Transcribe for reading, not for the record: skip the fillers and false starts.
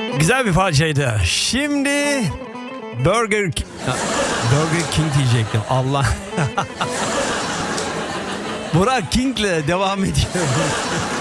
Güzel bir parçaydı. Şimdi Burger King diyecektim. Allah. Burak King'le devam ediyorum.